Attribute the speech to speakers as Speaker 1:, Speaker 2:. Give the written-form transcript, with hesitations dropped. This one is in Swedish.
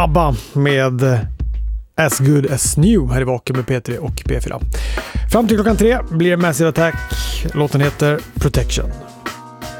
Speaker 1: ABBA med As Good As New här i Vaken med P3 och P4. Fram till klockan 3 blir det Massive Attack. Låten heter Protection.